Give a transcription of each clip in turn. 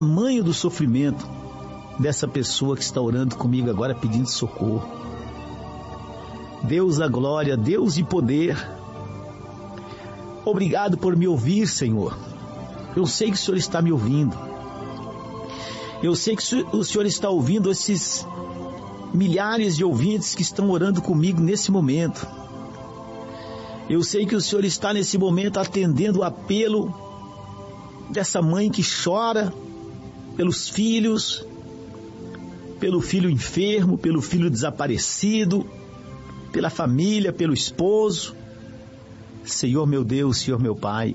tamanho do sofrimento dessa pessoa que está orando comigo agora pedindo socorro. Deus da glória, Deus de poder, obrigado por me ouvir, Senhor. Eu sei que o Senhor está me ouvindo. Eu sei que o Senhor está ouvindo esses milhares de ouvintes que estão orando comigo nesse momento. Eu sei que o Senhor está nesse momento atendendo o apelo dessa mãe que chora pelos filhos, pelo filho enfermo, pelo filho desaparecido, pela família, pelo esposo. Senhor meu Deus, Senhor meu Pai,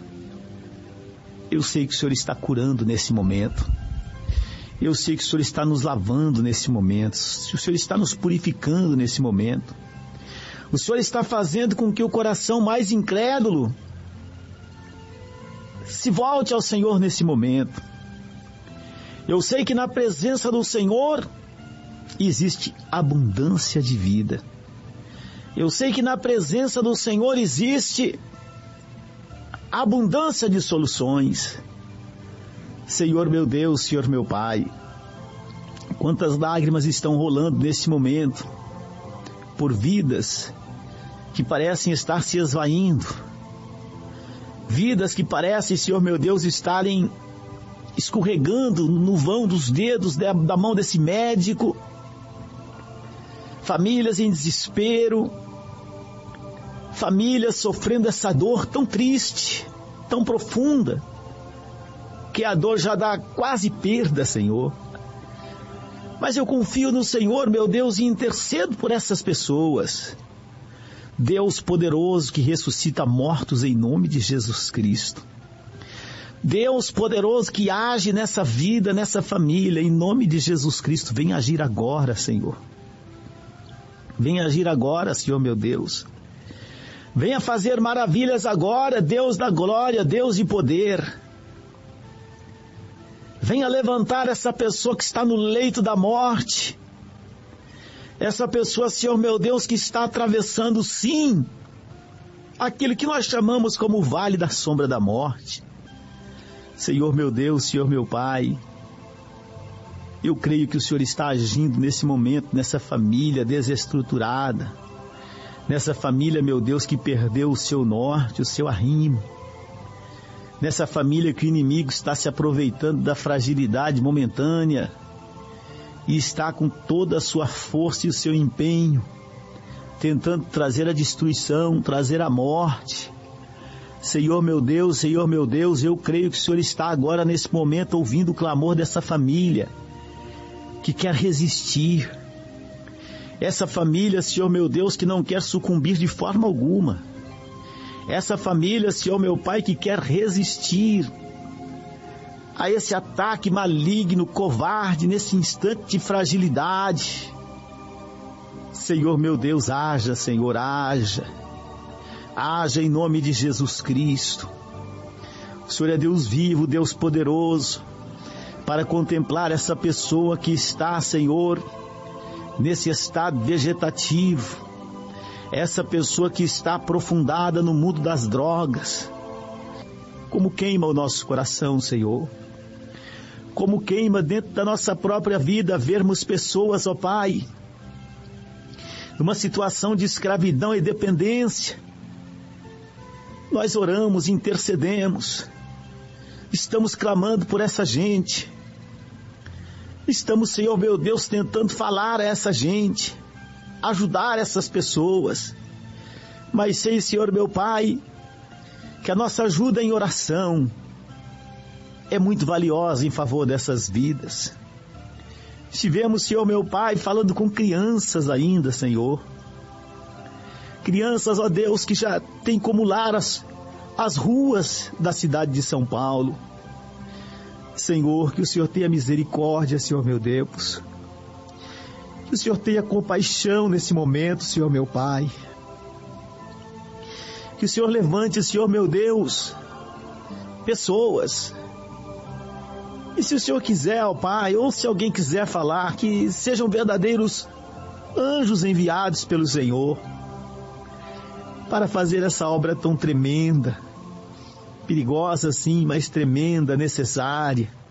eu sei que o Senhor está curando nesse momento. Eu sei que o Senhor está nos lavando nesse momento. O Senhor está nos purificando nesse momento. O Senhor está fazendo com que o coração mais incrédulo se volte ao Senhor nesse momento. Eu sei que na presença do Senhor existe abundância de vida. Eu sei que na presença do Senhor existe abundância de soluções. Senhor meu Deus, Senhor meu Pai, quantas lágrimas estão rolando nesse momento por vidas que parecem estar se esvaindo, vidas que parecem, Senhor meu Deus, estarem escorregando no vão dos dedos da mão desse médico, famílias em desespero, famílias sofrendo essa dor tão triste, tão profunda, que a dor já dá quase perda, Senhor. Mas eu confio no Senhor, meu Deus, e intercedo por essas pessoas. Deus poderoso que ressuscita mortos em nome de Jesus Cristo. Deus poderoso que age nessa vida, nessa família, em nome de Jesus Cristo. Vem agir agora, Senhor. Vem agir agora, Senhor meu Deus. Venha fazer maravilhas agora, Deus da glória, Deus de poder. Venha levantar essa pessoa que está no leito da morte. Essa pessoa, Senhor meu Deus, que está atravessando, sim, aquilo que nós chamamos como o vale da sombra da morte. Senhor meu Deus, Senhor meu Pai, eu creio que o Senhor está agindo nesse momento, nessa família desestruturada, nessa família, meu Deus, que perdeu o seu norte, o seu arrimo, nessa família que o inimigo está se aproveitando da fragilidade momentânea e está com toda a sua força e o seu empenho, tentando trazer a destruição, trazer a morte. Senhor meu Deus, eu creio que o Senhor está agora nesse momento ouvindo o clamor dessa família que quer resistir. Essa família, Senhor meu Deus, que não quer sucumbir de forma alguma. Essa família, Senhor meu Pai, que quer resistir a esse ataque maligno, covarde, nesse instante de fragilidade. Senhor meu Deus, haja, Senhor, haja. Haja em nome de Jesus Cristo. O Senhor é Deus vivo, Deus poderoso, para contemplar essa pessoa que está, Senhor, nesse estado vegetativo. Essa pessoa que está aprofundada no mundo das drogas. Como queima o nosso coração, Senhor. Como queima dentro da nossa própria vida vermos pessoas, ó Pai, numa situação de escravidão e dependência. Nós oramos, intercedemos, estamos clamando por essa gente. Estamos, Senhor meu Deus, tentando falar a essa gente, ajudar essas pessoas, mas sei, Senhor meu Pai, que a nossa ajuda em oração é muito valiosa em favor dessas vidas. Estivemos, Senhor meu Pai, falando com crianças ainda, Senhor. Crianças, ó Deus, que já têm como lar as ruas da cidade de São Paulo. Senhor, que o Senhor tenha misericórdia, Senhor meu Deus. Que o Senhor tenha compaixão nesse momento, Senhor meu Pai. Que o Senhor levante, Senhor meu Deus, pessoas. E se o Senhor quiser, ó Pai, ou se alguém quiser falar, que sejam verdadeiros anjos enviados pelo Senhor para fazer essa obra tão tremenda, perigosa sim, mas tremenda, necessária.